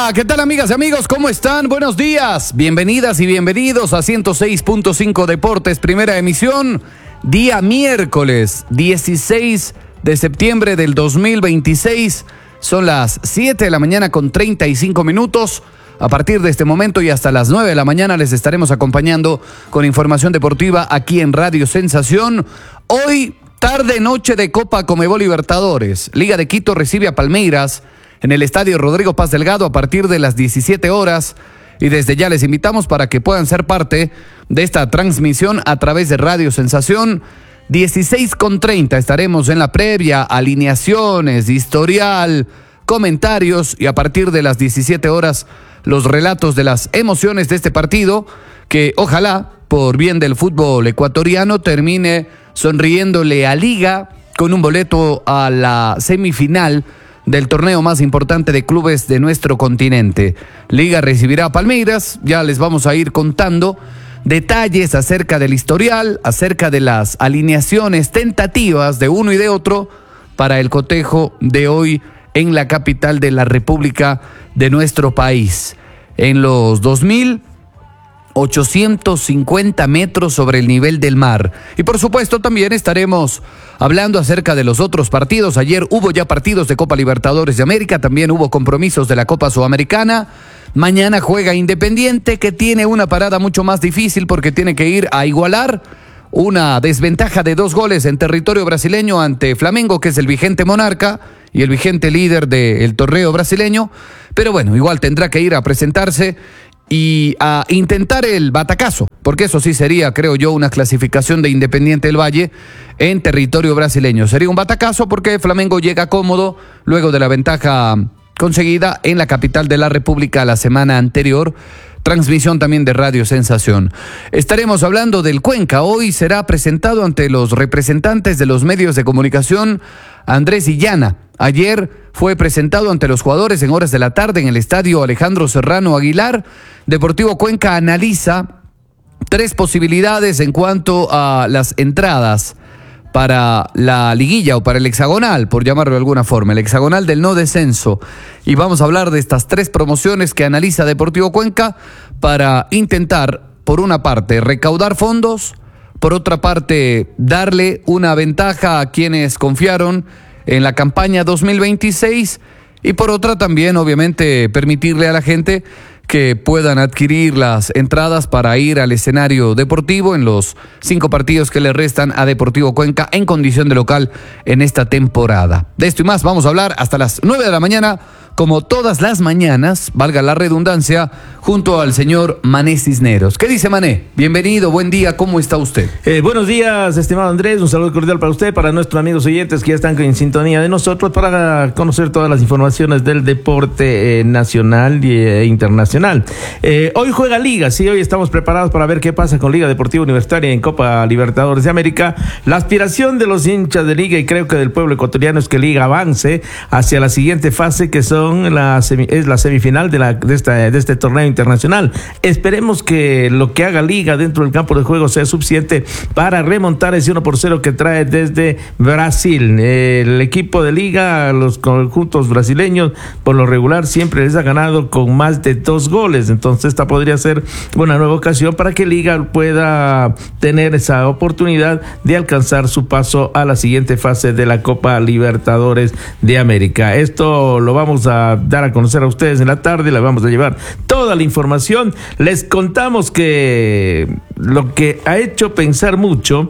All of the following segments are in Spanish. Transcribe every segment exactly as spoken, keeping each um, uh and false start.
Hola, ¿qué tal amigas y amigos? ¿Cómo están? Buenos días. Bienvenidas y bienvenidos a ciento seis punto cinco Deportes, primera emisión, día miércoles dieciséis de septiembre del dos mil veintiséis. Son las siete de la mañana con treinta y cinco minutos. A partir de este momento y hasta las nueve de la mañana les estaremos acompañando con información deportiva aquí en Radio Sensación. Hoy, tarde-noche de Copa Conmebol Libertadores. Liga de Quito recibe a Palmeiras en el Estadio Rodrigo Paz Delgado a partir de las diecisiete horas. Y desde ya les invitamos para que puedan ser parte de esta transmisión a través de Radio Sensación. dieciséis con treinta estaremos en la previa, alineaciones, historial, comentarios y a partir de las diecisiete horas los relatos de las emociones de este partido que ojalá, por bien del fútbol ecuatoriano, termine sonriéndole a Liga con un boleto a la semifinal del torneo más importante de clubes de nuestro continente. Liga recibirá a Palmeiras, ya les vamos a ir contando detalles acerca del historial, acerca de las alineaciones tentativas de uno y de otro para el cotejo de hoy en la capital de la República de nuestro país. En los dos mil ochocientos cincuenta metros sobre el nivel del mar. Y por supuesto también estaremos hablando acerca de los otros partidos. Ayer hubo ya partidos de Copa Libertadores de América, también hubo compromisos de la Copa Sudamericana. Mañana juega Independiente, que tiene una parada mucho más difícil porque tiene que ir a igualar una desventaja de dos goles en territorio brasileño ante Flamengo, que es el vigente monarca y el vigente líder del torneo brasileño. Pero bueno, igual tendrá que ir a presentarse y a intentar el batacazo, porque eso sí sería, creo yo, una clasificación de Independiente del Valle en territorio brasileño. Sería un batacazo porque Flamengo llega cómodo luego de la ventaja conseguida en la capital de la República la semana anterior. Transmisión también de Radio Sensación. Estaremos hablando del Cuenca. Hoy será presentado ante los representantes de los medios de comunicación Andrés Illana. Ayer fue presentado ante los jugadores en horas de la tarde en el estadio Alejandro Serrano Aguilar. Deportivo Cuenca analiza tres posibilidades en cuanto a las entradas para la liguilla o para el hexagonal, por llamarlo de alguna forma, el hexagonal del no descenso. Y vamos a hablar de estas tres promociones que analiza Deportivo Cuenca para intentar, por una parte, recaudar fondos, por otra parte, darle una ventaja a quienes confiaron en la campaña dos mil veintiséis y por otra también, obviamente, permitirle a la gente que puedan adquirir las entradas para ir al escenario deportivo en los cinco partidos que le restan a Deportivo Cuenca en condición de local en esta temporada. De esto y más vamos a hablar hasta las nueve de la mañana, como todas las mañanas, valga la redundancia, junto al señor Mané Cisneros. ¿Qué dice Mané? Bienvenido, buen día, ¿cómo está usted? Eh, buenos días, estimado Andrés, un saludo cordial para usted, para nuestros amigos oyentes que ya están en sintonía de nosotros para conocer todas las informaciones del deporte eh, nacional e internacional. Eh, hoy juega Liga, sí, hoy estamos preparados para ver qué pasa con Liga Deportiva Universitaria en Copa Libertadores de América. La aspiración de los hinchas de Liga y creo que del pueblo ecuatoriano es que Liga avance hacia la siguiente fase, que son la semi, es la semifinal de, la, de, esta, de este torneo internacional. Esperemos que lo que haga Liga dentro del campo de juego sea suficiente para remontar ese uno por cero que trae desde Brasil. El equipo de Liga, los conjuntos brasileños, por lo regular siempre les ha ganado con más de dos goles. Entonces esta podría ser una nueva ocasión para que Liga pueda tener esa oportunidad de alcanzar su paso a la siguiente fase de la Copa Libertadores de América. Esto lo vamos a dar a conocer a ustedes en la tarde, les vamos a llevar toda la información. Les contamos que lo que ha hecho pensar mucho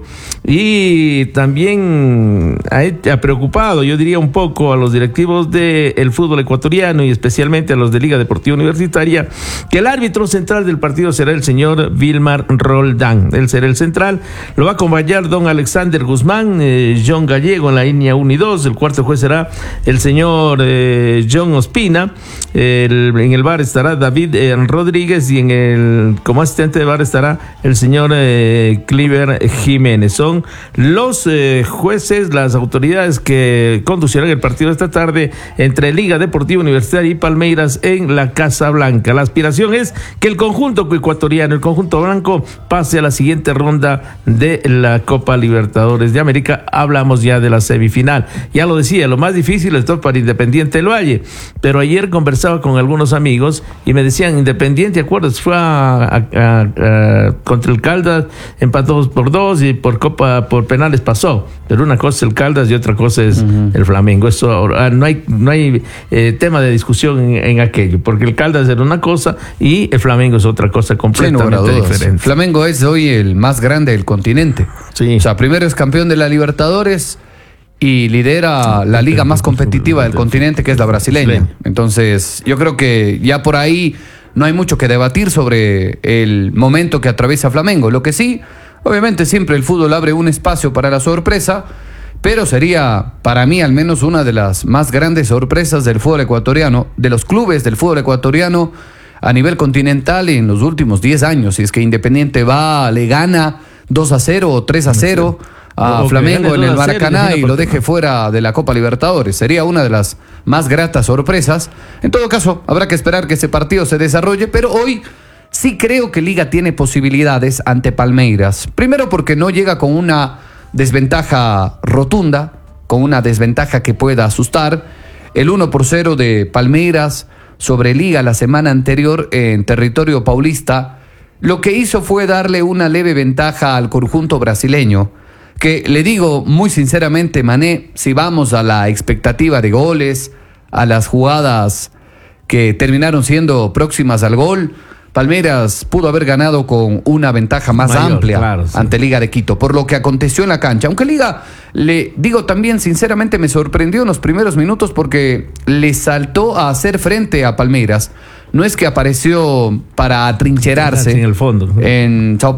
y también ha, ha preocupado, yo diría un poco, a los directivos del fútbol ecuatoriano y especialmente a los de Liga Deportiva Universitaria, que el árbitro central del partido será el señor Vilmar Roldán. Él será el central, lo va a acompañar don Alexander Guzmán, eh, John Gallego en la línea uno y dos, el cuarto juez será el señor eh, John Ospina, el, en el bar estará David eh, Rodríguez y en el como asistente de bar estará el señor eh, Cliver Jiménez. Son los eh, jueces, las autoridades que conducirán el partido esta tarde entre Liga Deportiva Universitaria y Palmeiras en la Casa Blanca. La aspiración es que el conjunto ecuatoriano, el conjunto blanco, pase a la siguiente ronda de la Copa Libertadores de América. Hablamos ya de la semifinal. Ya lo decía, lo más difícil es todo para Independiente del Valle, pero ayer conversaba con algunos amigos y me decían, Independiente, ¿acuerdas? Fue a, a, a, a, contra el Caldas, empató dos por dos y por Copa, por penales pasó, pero una cosa es el Caldas y otra cosa es uh-huh. el Flamengo. Eso no hay, no hay eh, tema de discusión en, en aquello, porque el Caldas era una cosa y el Flamengo es otra cosa completamente sí, no, diferente. Flamengo es hoy el más grande del continente. Sí. O sea, primero es campeón de la Libertadores y lidera la liga más competitiva del continente, que es la brasileña. Entonces, yo creo que ya por ahí no hay mucho que debatir sobre el momento que atraviesa Flamengo. Lo que sí, obviamente siempre el fútbol abre un espacio para la sorpresa, pero sería para mí al menos una de las más grandes sorpresas del fútbol ecuatoriano, de los clubes del fútbol ecuatoriano a nivel continental en los últimos diez años. Si es que Independiente va, le gana dos a cero o tres a cero a no, Flamengo en el Maracaná y lo deje fuera de la Copa Libertadores. Sería una de las más gratas sorpresas. En todo caso, habrá que esperar que ese partido se desarrolle, pero hoy sí creo que Liga tiene posibilidades ante Palmeiras. Primero porque no llega con una desventaja rotunda, con una desventaja que pueda asustar. El uno por cero de Palmeiras sobre Liga la semana anterior en territorio paulista, lo que hizo fue darle una leve ventaja al conjunto brasileño, que le digo muy sinceramente, Mané, si vamos a la expectativa de goles, a las jugadas que terminaron siendo próximas al gol, Palmeiras pudo haber ganado con una ventaja más Mayor, amplia claro, sí. ante Liga de Quito, por lo que aconteció en la cancha. Aunque Liga, le digo también sinceramente, me sorprendió en los primeros minutos porque le saltó a hacer frente a Palmeiras. No es que apareció para atrincherarse en el fondo en Sao